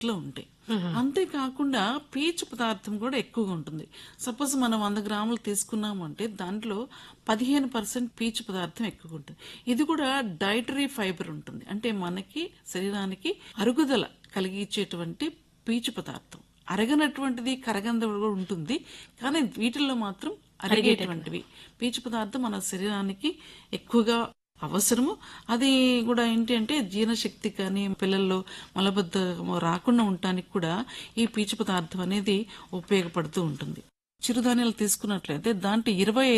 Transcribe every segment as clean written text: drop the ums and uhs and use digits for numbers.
లో ఉంటాయి. అంతేకాకుండా పీచు పదార్థం కూడా ఎక్కువగా ఉంటుంది. సపోజ్ మనం 100 గ్రాములు తీసుకున్నాము అంటే దాంట్లో 15% పీచు పదార్థం ఎక్కువగా ఉంటుంది. ఇది కూడా డైటరీ ఫైబర్ ఉంటుంది. అంటే మనకి శరీరానికి అరుగుదల కలిగించేటువంటి పీచు పదార్థం. అరగనటువంటిది కరగంద కూడా ఉంటుంది. కానీ వీటిల్లో మాత్రం అరిగేటువంటివి పీచు పదార్థం మన శరీరానికి ఎక్కువగా అవసరము. అది కూడా ఏంటి అంటే జీర్ణశక్తి కానీ పిల్లల్లో మలబద్ధకం రాకుండా ఉండటానికి కూడా ఈ పీచు పదార్థం అనేది ఉపయోగపడుతూ ఉంటుంది. చిరుధాన్యాలు తీసుకున్నట్లయితే దాంట్లో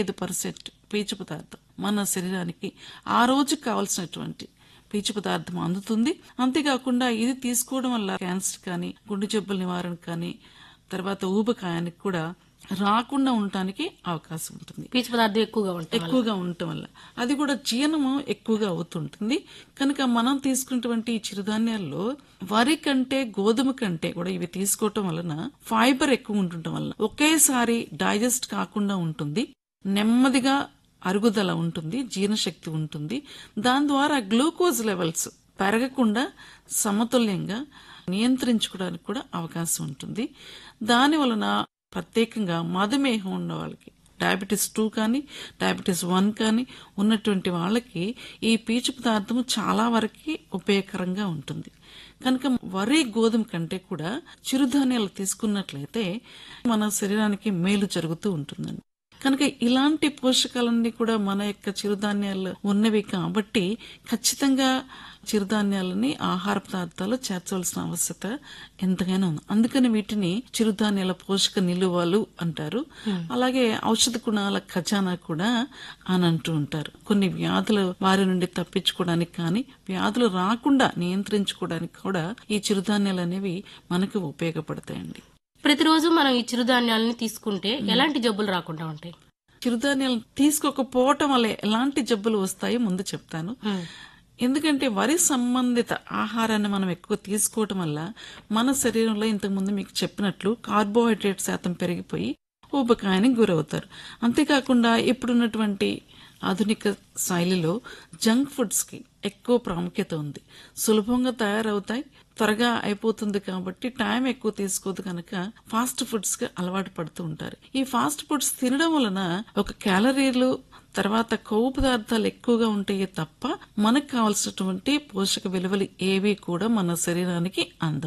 25% పీచు పదార్థం మన శరీరానికి ఆ రోజుకి కావాల్సినటువంటి పీచు పదార్థం అందుతుంది. అంతేకాకుండా ఇది తీసుకోవడం వల్ల క్యాన్సర్ కానీ గుండె జబ్బుల నివారణ కానీ తర్వాత ఊబకాయానికి కూడా రాకుండా ఉండటానికి అవకాశం ఉంటుంది. పీచు పదార్థం ఎక్కువగా ఉండటం వల్ల అది కూడా జీర్ణము ఎక్కువగా అవుతుంటుంది. కనుక మనం తీసుకున్నటువంటి ఈ చిరుధాన్యాల్లో వరి కంటే గోధుమ కంటే కూడా ఇవి తీసుకోవటం వలన ఫైబర్ ఎక్కువ ఉండటం వల్ల ఒకేసారి డైజెస్ట్ కాకుండా ఉంటుంది. నెమ్మదిగా అరుగుదల ఉంటుంది, జీర్ణశక్తి ఉంటుంది. దాని ద్వారా గ్లూకోజ్ లెవెల్స్ పెరగకుండా సమతుల్యంగా నియంత్రించుకోవడానికి కూడా అవకాశం ఉంటుంది. దాని వలన ప్రత్యేకంగా మధుమేహం ఉన్న వాళ్ళకి డయాబెటీస్ 2 కానీ డయాబెటీస్ 1 కానీ ఉన్నటువంటి వాళ్ళకి ఈ పీచు పదార్థం చాలా వరకు ఉపయోగకరంగా ఉంటుంది. కనుక వరి గోధుమ కంటే కూడా చిరుధాన్యాలు తీసుకున్నట్లయితే మన శరీరానికి మేలు జరుగుతూ ఉంటుందండి. కనుక ఇలాంటి పోషకాలన్నీ కూడా మన యొక్క చిరుధాన్యాలు ఉన్నవి కాబట్టి ఖచ్చితంగా చిరుధాన్యాలని ఆహార పదార్థాలు చేర్చవలసిన ఆవశ్యకత ఎంతగానో ఉంది. అందుకని వీటిని చిరుధాన్యాల పోషక నిలువలు అంటారు. అలాగే ఔషధ గుణాల ఖజానా కూడా అని అంటూ ఉంటారు. కొన్ని వ్యాధుల వారి నుండి తప్పించుకోవడానికి కానీ వ్యాధులు రాకుండా నియంత్రించుకోవడానికి కూడా ఈ చిరుధాన్యాలు అనేవి మనకు ఉపయోగపడతాయండి. ప్రతిరోజు మనం ఈ చిరుధాన్యాలని తీసుకుంటే ఎలాంటి జబ్బులు రాకుండా ఉంటాయి? చిరుధాన్యాలు తీసుకోకపోవటం వల్ల ఎలాంటి జబ్బులు వస్తాయో ముందు చెప్తాను. ఎందుకంటే వరి సంబంధిత ఆహారాన్ని మనం ఎక్కువ తీసుకోవటం వల్ల మన శరీరంలో ఇంతకుముందు మీకు చెప్పినట్లు కార్బోహైడ్రేట్ శాతం పెరిగిపోయి ఊబకాయానికి గురవుతారు. అంతేకాకుండా ఇప్పుడున్నటువంటి ఆధునిక శైలిలో జంక్ ఫుడ్స్ కి ఎక్కువ ప్రాముఖ్యత ఉంది. సులభంగా తయారవుతాయి, త్వరగా అయిపోతుంది కాబట్టి టైం ఎక్కువ తీసుకోదు కనుక ఫాస్ట్ ఫుడ్స్ కి అలవాటు పడుతూ ఉంటారు. ఈ ఫాస్ట్ ఫుడ్స్ తినడం వలన ఒక క్యాలరీలు తర్వాత కొవ్వు పదార్థాలు ఎక్కువగా ఉంటాయి తప్ప మనకు కావాల్సినటువంటి పోషక విలువలు ఏవి కూడా మన శరీరానికి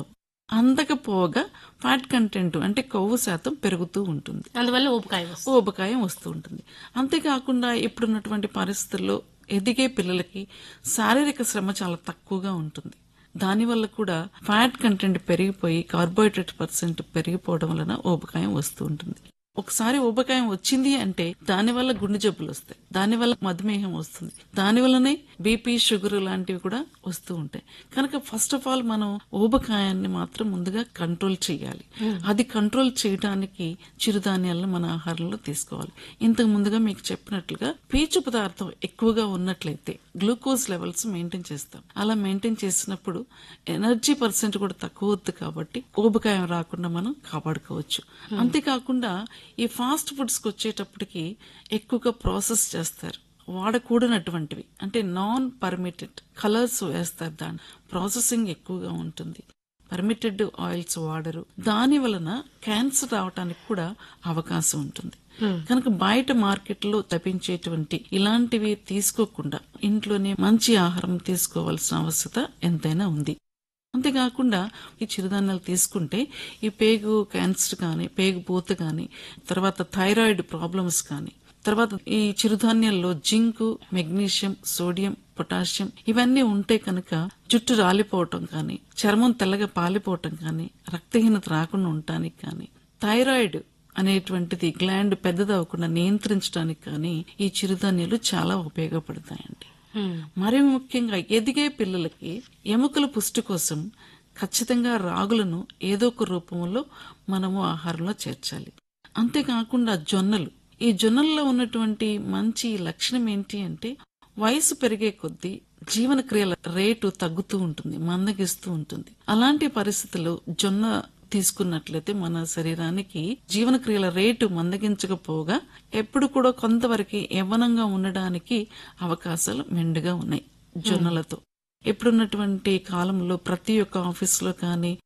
అందకపోగా ఫ్యాట్ కంటెంట్ అంటే కొవ్వు శాతం పెరుగుతూ ఉంటుంది. అందువల్ల ఊబకాయం వస్తూ ఉంటుంది. అంతేకాకుండా ఇప్పుడున్నటువంటి పరిస్థితుల్లో ఎదిగే పిల్లలకి శారీరక శ్రమ చాలా తక్కువగా ఉంటుంది. దానివల్ల కూడా ఫ్యాట్ కంటెంట్ పెరిగిపోయి కార్బోహైడ్రేట్ % పెరిగిపోవడం వలన ఊబకాయం వస్తూ ఉంటుంది. ఒకసారి ఊబకాయం వచ్చింది అంటే దానివల్ల గుండె జబ్బులు వస్తాయి, దానివల్ల మధుమేహం వస్తుంది, దానివల్లనే బీపీ షుగర్ లాంటివి కూడా వస్తూ ఉంటాయి. కనుక ఫస్ట్ ఆఫ్ ఆల్ మనం ఊబకాయాన్ని మాత్రం ముందుగా కంట్రోల్ చేయాలి. అది కంట్రోల్ చేయడానికి చిరుధాన్యాలను మన ఆహారంలో తీసుకోవాలి. ఇంతకు ముందుగా మీకు చెప్పినట్లుగా పీచు పదార్థం ఎక్కువగా ఉన్నట్లయితే గ్లూకోజ్ లెవెల్స్ మెయింటైన్ చేస్తాం. అలా మెయింటైన్ చేసినప్పుడు ఎనర్జీ % కూడా తక్కువ అవుతుంది కాబట్టి ఊబకాయం రాకుండా మనం కాపాడుకోవచ్చు. అంతేకాకుండా ఈ ఫాస్ట్ ఫుడ్స్ కి వచ్చేటప్పటికి ఎక్కువగా ప్రాసెస్ చేస్తారు, వాడకూడనటువంటివి అంటే నాన్ పర్మిటెడ్ కలర్స్ వేస్తారు. దాని ప్రాసెసింగ్ ఎక్కువగా ఉంటుంది. పర్మిటెడ్ ఆయిల్స్ వాడరు. దాని వలన క్యాన్సర్ రావడానికి కూడా అవకాశం ఉంటుంది. కనుక బయట మార్కెట్లో లభించేటువంటి ఇలాంటివి తీసుకోకుండా ఇంట్లోనే మంచి ఆహారం తీసుకోవాల్సిన అవసరత ఎంతైనా ఉంది. అంతేకాకుండా ఈ చిరుధాన్యాలు తీసుకుంటే ఈ పేగు క్యాన్సర్ కానీ పేగు పూత కానీ తర్వాత థైరాయిడ్ ప్రాబ్లమ్స్ కానీ తర్వాత ఈ చిరుధాన్యాల్లో జింకు, మెగ్నీషియం, సోడియం, పొటాషియం ఇవన్నీ ఉంటే కనుక జుట్టు రాలిపోవటం కానీ చర్మం తెల్లగా పాలిపోవటం కానీ రక్తహీనత రాకుండా ఉండటానికి కానీ థైరాయిడ్ అనేటువంటిది గ్లాండ్ పెద్దదవకుండా నియంత్రించడానికి కానీ ఈ చిరుధాన్యాలు చాలా ఉపయోగపడతాయండి. మరి ముఖ్యంగా ఎదిగే పిల్లలకి ఎముకల పుష్టి కోసం ఖచ్చితంగా రాగులను ఏదో ఒక రూపంలో మనము ఆహారంలో చేర్చాలి. అంతేకాకుండా జొన్నలు, ఈ జొన్నల్లో ఉన్నటువంటి మంచి లక్షణం ఏంటి అంటే వయసు పెరిగే కొద్దీ జీవన క్రియల రేటు తగ్గుతూ ఉంటుంది, మందగిస్తూ ఉంటుంది. అలాంటి పరిస్థితుల్లో జొన్న తీసుకున్నట్లయితే మన శరీరానికి జీవన క్రియల రేటు మందగించకపోగా ఎప్పుడు కూడా కొంతవరకు యవ్వనంగా ఉండడానికి అవకాశాలు మెండుగా ఉన్నాయి జొన్నలతో. ఇప్పుడున్నటువంటి కాలంలో ప్రతి ఒక్క ఆఫీసులో కానీ